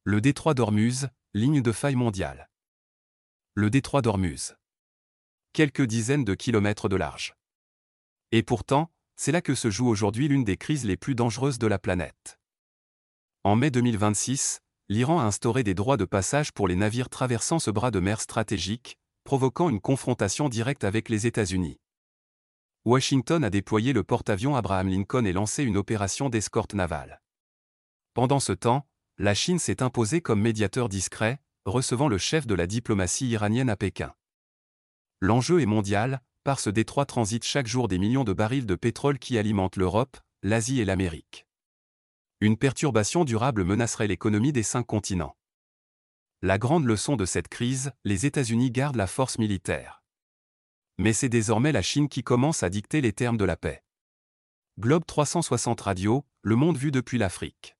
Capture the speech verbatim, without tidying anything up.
Le détroit d'Ormuz, ligne de faille mondiale. Le détroit d'Ormuz. Quelques dizaines de kilomètres de large. Et pourtant, c'est là que se joue aujourd'hui l'une des crises les plus dangereuses de la planète. En mai deux mille vingt-six, l'Iran a instauré des droits de passage pour les navires traversant ce bras de mer stratégique, provoquant une confrontation directe avec les États-Unis. Washington a déployé le porte-avions Abraham Lincoln et lancé une opération d'escorte navale. Pendant ce temps, la Chine s'est imposée comme médiateur discret, recevant le chef de la diplomatie iranienne à Pékin. L'enjeu est mondial, par ce détroit transitent chaque jour des millions de barils de pétrole qui alimentent l'Europe, l'Asie et l'Amérique. Une perturbation durable menacerait l'économie des cinq continents. La grande leçon de cette crise, les États-Unis gardent la force militaire. Mais c'est désormais la Chine qui commence à dicter les termes de la paix. Globe trois cent soixante Radio, le monde vu depuis l'Afrique.